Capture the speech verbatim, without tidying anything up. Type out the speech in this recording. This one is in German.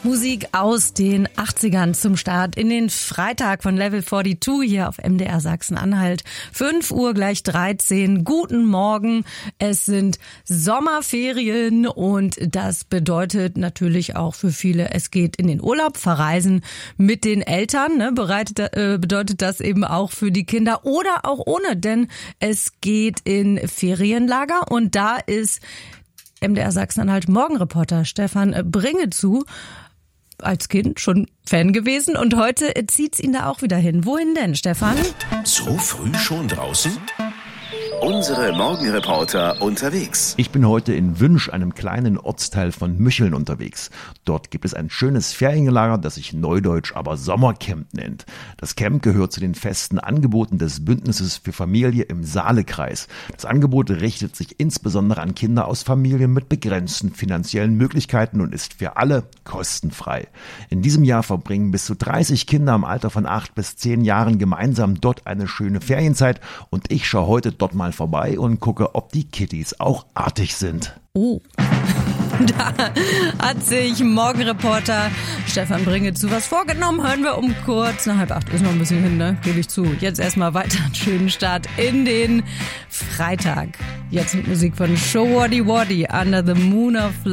Musik aus den achtzigern zum Start in den Freitag von Level zweiundvierzig hier auf M D R Sachsen-Anhalt. fünf Uhr gleich dreizehn. Guten Morgen. Es sind Sommerferien und das bedeutet natürlich auch für viele, es geht in den Urlaub, verreisen mit den Eltern. Ne? Bereitet, äh, bedeutet das eben auch für die Kinder oder auch ohne, denn es geht in Ferienlager und da ist M D R Sachsen-Anhalt Morgenreporter Stefan Bringezu als Kind schon Fan gewesen und heute zieht's ihn da auch wieder hin. Wohin denn, Stefan? So früh schon draußen? Unsere Morgenreporter unterwegs. Ich bin heute in Wünsch, einem kleinen Ortsteil von Mücheln, unterwegs. Dort gibt es ein schönes Ferienlager, das sich neudeutsch aber Sommercamp nennt. Das Camp gehört zu den festen Angeboten des Bündnisses für Familie im Saalekreis. Das Angebot richtet sich insbesondere an Kinder aus Familien mit begrenzten finanziellen Möglichkeiten und ist für alle kostenfrei. In diesem Jahr verbringen bis zu dreißig Kinder im Alter von acht bis zehn Jahren gemeinsam dort eine schöne Ferienzeit und ich schaue heute dort mal vorbei und gucke, ob die Kitties auch artig sind. Oh, da hat sich Morgenreporter Stefan Bringezu was vorgenommen. Hören wir um kurz nach halb acht. Ist noch ein bisschen hin, ne? Gebe ich zu. Jetzt erstmal weiter einen schönen Start in den Freitag. Jetzt mit Musik von Showaddy Waddy, Under the Moon of Love.